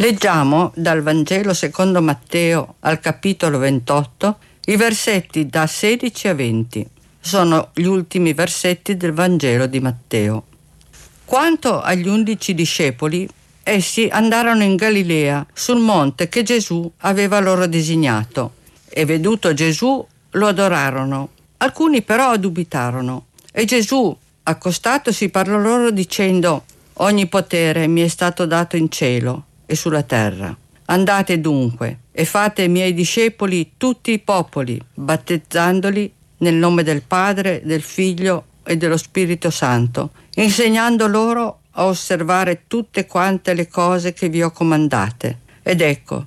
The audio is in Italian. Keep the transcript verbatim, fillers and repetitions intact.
Leggiamo dal Vangelo secondo Matteo al capitolo ventotto i versetti da sedici a venti. Sono gli ultimi versetti del Vangelo di Matteo. Quanto agli undici discepoli, essi andarono in Galilea, sul monte che Gesù aveva loro designato, e veduto Gesù lo adorarono. Alcuni però dubitarono, e Gesù, accostatosi, parlò loro dicendo: «Ogni potere mi è stato dato in cielo e sulla terra. Andate dunque e fate i miei discepoli tutti i popoli, battezzandoli nel nome del Padre, del Figlio e dello Spirito Santo, insegnando loro a osservare tutte quante le cose che vi ho comandate. Ed ecco,